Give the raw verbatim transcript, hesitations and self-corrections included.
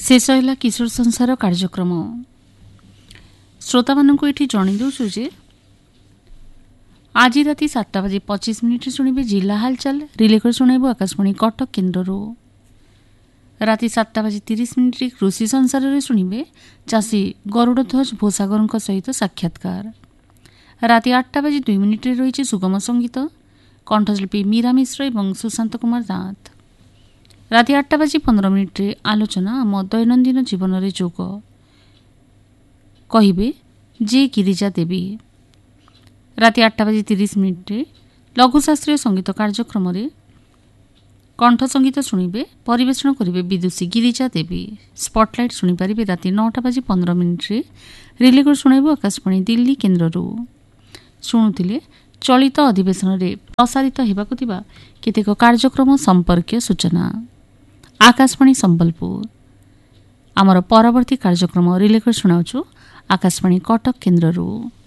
शेष है किशोर संसार कार्यक्रम। श्रोता मानक ये जन दूसु जे आज राति सातटा बजे पच्चीस मिनिट शुणे जिला हालचाल रिले कर शुणु आकाशवाणी कटक केन्द्र। राति सातटा बजे तीस मिनिट कृषि संसार शुणे चाषी गरुड़ध्वज भोसागर सहित साक्षात्कार। राति आठटा बजे दुई मिनिट रही सुगम संगीत कंठशिल्पी मीरा मिश्र और सुशांत कुमार दात। राति आठटा बजे पंद्रह मिनिट आलोचना आम दैनन्दिन जीवन में जोग कहे जे गिरिजा देवी। राति आठटा बजे तीस मिनिट लघुशास्त्रीय संगीत कार्यक्रम कंठ संगीत शुणे परिवेषण करेंगे विदुषी गिरिजा देवी। स्पॉटलाइट शुणिपारे राति नौटा बजे पंद्रह मिनिट रिले कर शुणु आकाशवाणी दिल्ली केन्द्र। शुणुले चलित अधिवेशन में प्रसारित होगा केतेक कार्यक्रम संपर्क सूचना। आकाशवाणी संबलपुर आमर परवर्ती कार्यक्रम रिले कर शुणाउछु आकाशवाणी कटक केन्द्र।